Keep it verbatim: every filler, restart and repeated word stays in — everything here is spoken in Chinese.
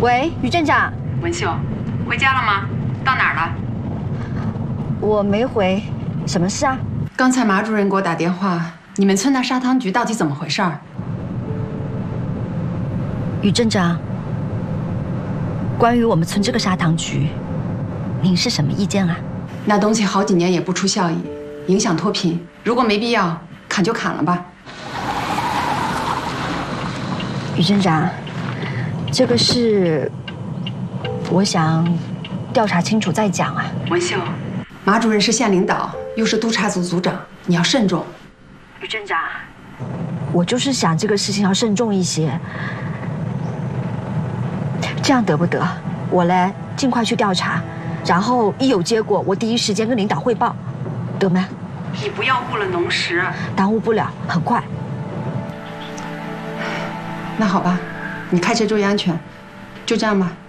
喂，于镇长。 文秀，回家了吗？到哪儿了？ 我没回，什么事啊？ 刚才马主任给我打电话，你们村那砂糖局到底怎么回事儿？ 于镇长，关于我们村这个砂糖局，您是什么意见啊？ 那东西好几年也不出效益，影响脱贫。如果没必要，砍就砍了吧。 于镇长，这个事，我想调查清楚再讲啊。 文秀，马主任是县领导，又是督察组组长，你要慎重。 于镇长，我就是想这个事情要慎重一些。这样得不得？我嘞尽快去调查，然后一有结果，我第一时间跟领导汇报，得没？ 你不要误了农时。 耽误不了，很快。 那好吧，你开车注意安全，就这样吧。